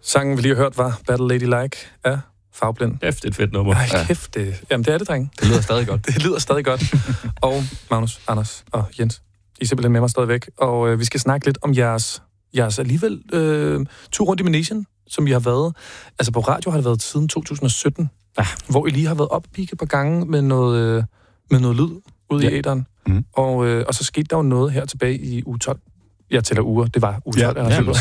Sangen, vi lige har hørt, var Battle Lady Like af Farveblind. Kæft, det er et fedt nummer. Ej, kæft, jamen det er det, drenge. Det lyder stadig godt. Det lyder stadig godt. Og Magnus, Anders og Jens, I er simpelthen med mig stadigvæk. Og vi skal snakke lidt om jeres alligevel tur rundt i Manesien, som I har været. Altså på radio har det været siden 2017, hvor I lige har været oppe et par gange med noget lyd ude i æteren. Mm. Og så skete der jo noget her tilbage i uge 12. Jeg tæller uger. Det var uge 12.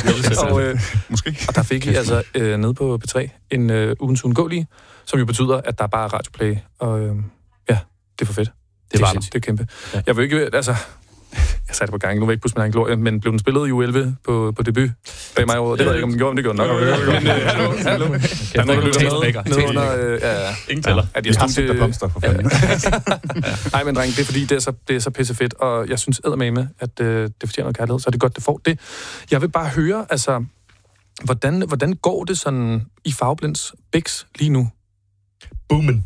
Måske. Og der fik I altså nede på P3 en ugens uundgåelige, som jo betyder, at der er bare radioplay. Og det er for fedt. Det var det er kæmpe. Ja. Jeg vil ikke, altså... Jeg sagde det på gang, nu vil jeg ikke pusse min egen glorie, men blev den spillet i uge 11 på debut bag mig over? Det ved jeg ikke, om den gjorde, men det gjorde den nok. Hallo. Der er nogen, der lytter med under... Ingen tæller. Vi har set der blomster for fanden. Nej, men dreng, det er fordi, det er så pissefedt, og jeg synes eddermame, at det fortjener noget kærlighed, så er det godt, det får det. Jeg vil bare høre, altså, hvordan går det sådan i Farveblinds Biks lige nu? Booming.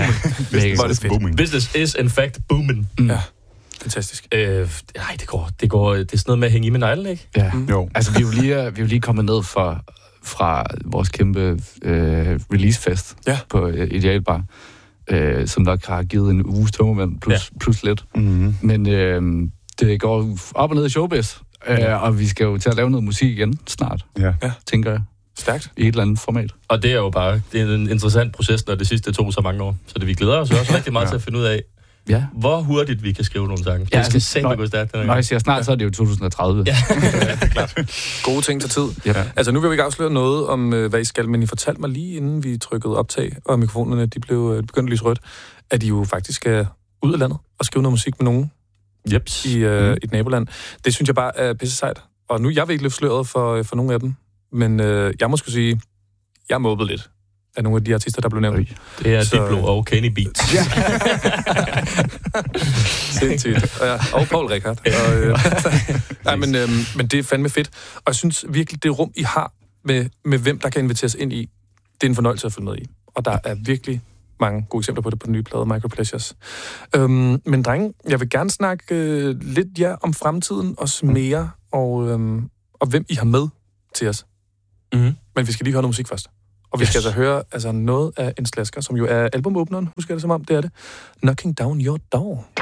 Business is in fact booming. Ja. Fantastisk. Nej, det går. Det er sådan noget med at hænge i med neglen, ikke? Ja. Jo. Altså, vi er jo lige kommet ned fra vores kæmpe releasefest på Idealbar, som nok har givet en uges tømmermænd plus lidt. Mm-hmm. Men det går op og ned i showbiz, og vi skal jo til at lave noget musik igen snart, tænker jeg. Stærkt. I et eller andet format. Og det er jo bare det er en interessant proces, når det sidste tog så mange år. Så vi glæder os også rigtig meget til at finde ud af, hvor hurtigt vi kan skrive nogle sange. Det skal simpelthen gå stærkt. Når jeg siger snart, så er det jo 2030. Ja, klart. Gode ting til tid. Ja. Altså, nu vil vi ikke afsløre noget om, hvad I skal, men I fortalte mig lige inden vi trykkede optag, og mikrofonerne de begyndte at lyse rødt, at I jo faktisk skal ud af landet og skrive noget musik med nogen i et naboland. Det synes jeg bare er pisse sejt. Og nu jeg vil ikke løfte sløret for nogle af dem, men jeg må skulle sige, jeg måbede lidt af nogle af de artister, der blev nævnt. Det er Diplo og Kenny Beats. Sindssygt. Og Paul Rickard. Nej, men det er fandme fedt. Og jeg synes virkelig, det rum, I har med hvem, der kan inviteres ind i, det er en fornøjelse at følge med i. Og der er virkelig mange gode eksempler på det på den nye plade, Micropleasures. Men drenge, jeg vil gerne snakke lidt om fremtiden, også mere, og hvem I har med til os. Mm-hmm. Men vi skal lige høre noget musik først. Og vi skal altså høre noget af en slasker, som jo er albumåbneren, husker jeg det som om, det er det. Knocking Down Your Door.